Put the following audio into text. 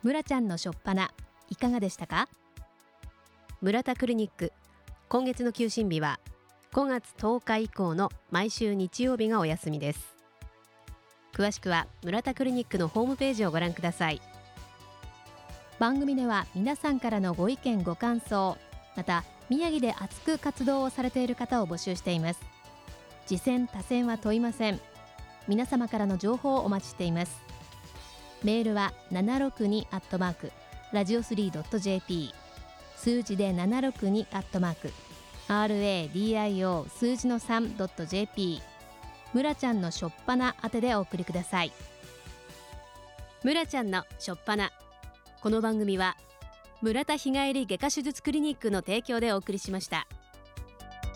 村ちゃんのしょっぱないかがでしたか？村田クリニック、今月の休診日は5月10日以降の毎週日曜日がお休みです。詳しくは村田クリニックのホームページをご覧ください。番組では皆さんからのご意見ご感想、また宮城で熱く活動をされている方を募集しています。次戦他戦は問いません。皆様からの情報をお待ちしています。メールは762@radio3.jp、 数字で762@radio 数字の 3.jp、 村ちゃんのしょっぱな宛てでお送りください。村ちゃんのしょっぱな、この番組は村田日帰り外科手術クリニックの提供でお送りしました。